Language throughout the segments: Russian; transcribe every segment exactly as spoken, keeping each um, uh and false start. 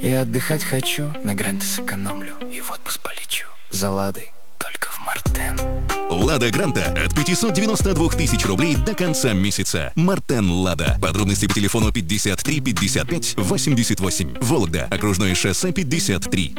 Я отдыхать хочу, на гранты сэкономлю и в отпуск полечу. За Ладой только в Мартен. Лада Гранта от пятьсот девяносто две тысячи рублей до конца месяца. Мартен Лада. Подробности по телефону пятьдесят три пятьдесят пять восемьдесят восемь. Вологда. Окружное шоссе пятьдесят три.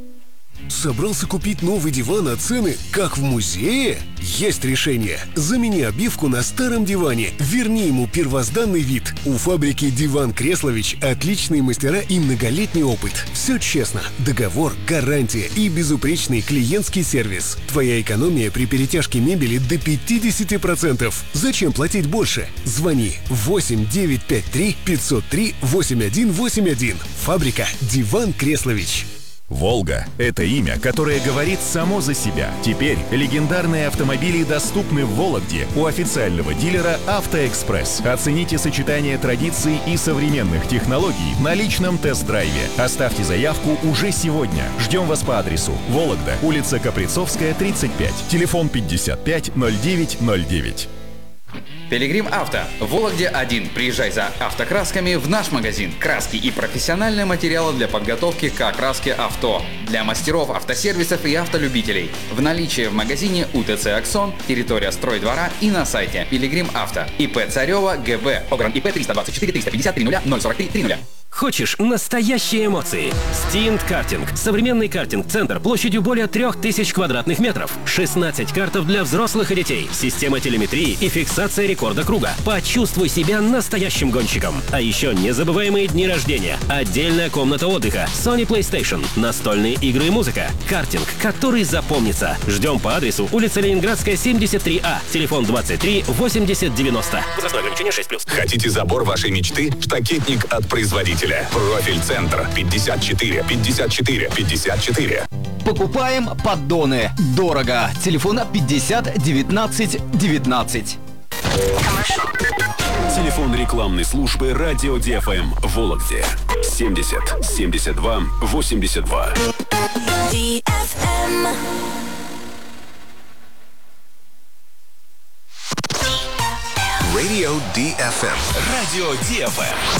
Собрался купить новый диван, а цены как в музее? Есть решение. Замени обивку на старом диване. Верни ему первозданный вид. У фабрики «Диван Креслович» отличные мастера и многолетний опыт. Все честно. Договор, гарантия и безупречный клиентский сервис. Твоя экономия при перетяжке мебели до пятьдесят процентов. Зачем платить больше? Звони восемь девятьсот пятьдесят три пятьсот три восемьдесят один восемьдесят один. Фабрика «Диван Креслович». «Волга» — это имя, которое говорит само за себя. Теперь легендарные автомобили доступны в Вологде у официального дилера «Автоэкспресс». Оцените сочетание традиций и современных технологий на личном тест-драйве. Оставьте заявку уже сегодня. Ждем вас по адресу: Вологда, улица Каприцовская, тридцать пять, телефон пятьдесят пять ноль девять ноль девять. Пилигрим Авто. В Вологде один. Приезжай за автокрасками в наш магазин. Краски и профессиональные материалы для подготовки к окраске авто. Для мастеров автосервисов и автолюбителей. В наличии в магазине УТЦ «Аксон», территория стройдвора и на сайте Пилигрим Авто. ИП Царева ГБ. Огран ИП триста двадцать четыре триста пятьдесят три ноль сорок три тридцать. Хочешь настоящие эмоции? Стинт Картинг. Современный картинг-центр площадью более трех тысяч квадратных метров. шестнадцать картов для взрослых и детей. Система телеметрии и фиксация рекорда круга. Почувствуй себя настоящим гонщиком. А еще незабываемые дни рождения. Отдельная комната отдыха. Sony PlayStation. Настольные игры и музыка. Картинг, который запомнится. Ждем по адресу улица Ленинградская, семьдесят три А. Телефон двадцать три восемьдесят девяносто. Возрастное ограничение шесть плюс. Хотите забор вашей мечты? Штакетник от производителя. Профиль-центр пятьдесят четыре пятьдесят четыре пятьдесят четыре. Покупаем поддоны. Дорого. Телефон пятьдесят девятнадцать девятнадцать. Телефон рекламной службы «Радио Ди Эф Эм» в Вологде. семьдесят семьдесят два восемьдесят два. Radio Ди Эф Эм. Радио Ди Эф Эм.